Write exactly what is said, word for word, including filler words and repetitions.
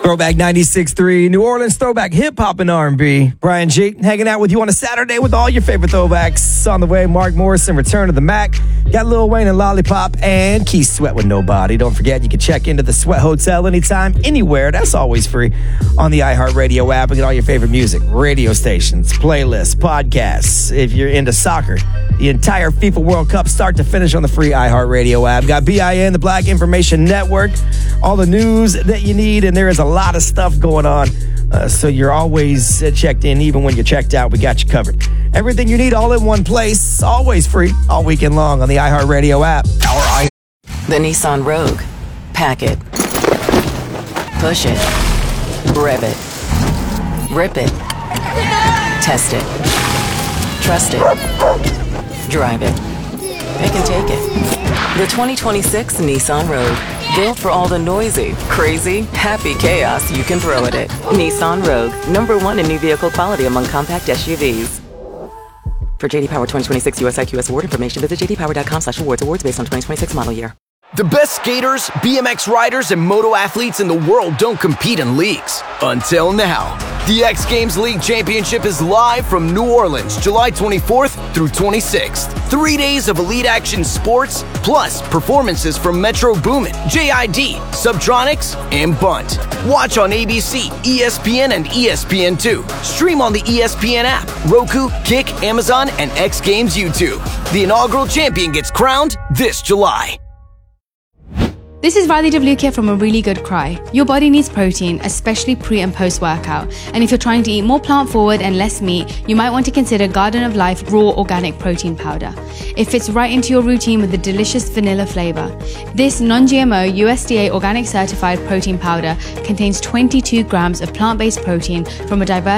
Throwback ninety-six point three, New Orleans throwback hip-hop and R and B. Brian G hanging out with you on a Saturday with all your favorite throwbacks. On the way, Mark Morrison, Return to the Mac. Got Lil Wayne and Lollipop and Keith Sweat with Nobody. Don't forget, you can check into the Sweat Hotel anytime, anywhere. That's always free on the iHeartRadio app and get all your favorite music, radio stations, playlists, podcasts. If you're into soccer, the entire FIFA World Cup start to finish on the free iHeartRadio app. Got B I N, the Black Information Network, all the news that you need, and there is a lot of stuff going on. Uh, so you're always uh, checked in, even when you're checked out. We got you covered. Everything you need all in one place, always free, all weekend long on the iHeartRadio app. Our I- The Nissan Rogue. Pack it. Push it. Rev it. Rip it. Test it. Trust it. Drive it. Pick and take it. The twenty twenty-six Nissan Rogue. Built for all the noisy, crazy, happy chaos you can throw at it. Nissan Rogue. Number one in new vehicle quality among compact S U Vs. For J D Power twenty twenty-six U S I Q S award information, visit j d power dot com slash awards. Awards based on twenty twenty-six model year. The best skaters, B M X riders, and moto athletes in the world don't compete in leagues. Until now. The X Games League Championship is live from New Orleans, July twenty-fourth through twenty-sixth. Three days of elite action sports, plus performances from Metro Boomin, J I D, Subtronics, and Bunt. Watch on A B C, E S P N, and E S P N two. Stream on the E S P N app, Roku, Kick, Amazon, and X Games YouTube. The inaugural champion gets crowned this July. This is Riley Devluke here from A Really Good Cry. Your body needs protein, especially pre and post workout. And if you're trying to eat more plant forward and less meat, you might want to consider Garden of Life Raw Organic Protein Powder. It fits right into your routine with a delicious vanilla flavor. This non-G M O U S D A organic certified protein powder contains twenty-two grams of plant-based protein from a diverse